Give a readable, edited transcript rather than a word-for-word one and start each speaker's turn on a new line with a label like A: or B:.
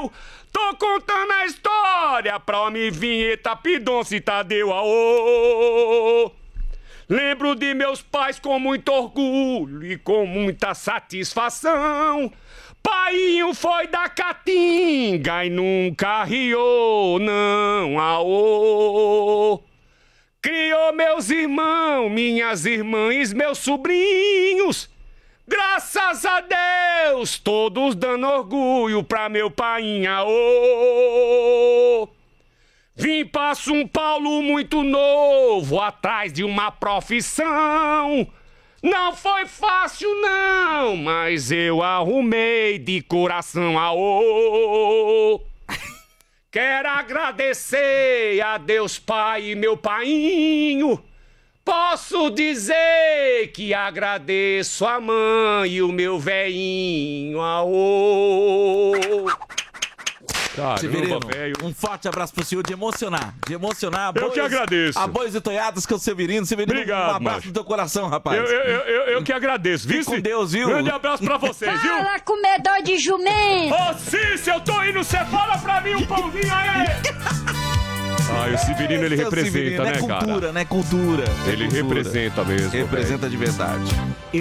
A: eu tô contando a história pra homem vinheta, Pidoncio e Tadeu, aô. Lembro de meus pais com muito orgulho e com muita satisfação. Paiinho foi da Caatinga e nunca riou, não, aô. Criou meus irmãos, minhas irmãs, meus sobrinhos. Graças a Deus, todos dando orgulho pra meu paiinho, aô. Vim pra São Paulo muito novo, atrás de uma profissão. Não foi fácil não, mas eu arrumei de coração, aô. Quero agradecer a Deus Pai e meu painho. Posso dizer que agradeço a mãe e o meu veinho, aô.
B: Severino, um forte abraço pro senhor de emocionar.
A: Eu que agradeço.
B: A Bois e Toiadas com o Severino. Severino,
A: obrigado,
B: um abraço no teu coração, rapaz.
A: Eu que agradeço, viu?
B: Fique com Deus, viu?
A: Grande abraço pra vocês, viu?
C: Fala, comedor de jumento!
A: Ô, Cícero, eu tô indo, separa pra mim um pãozinho aí! O Severino, ele representa,
B: Severino,
A: né,
B: cultura,
A: cara?
B: Né? Cultura.
A: Ele representa mesmo.
B: Representa de verdade.